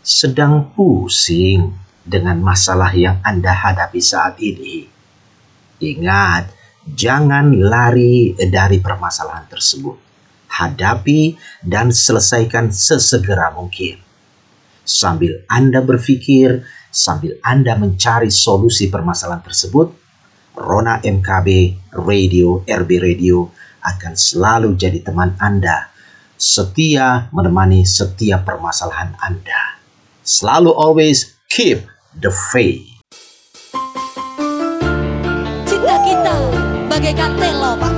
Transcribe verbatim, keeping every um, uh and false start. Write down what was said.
sedang pusing dengan masalah yang Anda hadapi saat ini, ingat, jangan lari dari permasalahan tersebut. Hadapi dan selesaikan sesegera mungkin. Sambil Anda berpikir, sambil Anda mencari solusi permasalahan tersebut, Rona M K B Radio, R B Radio akan selalu jadi teman Anda, setia menemani setiap permasalahan Anda. Selalu always keep the faith. Cinta kita bagaikan telo, Pak.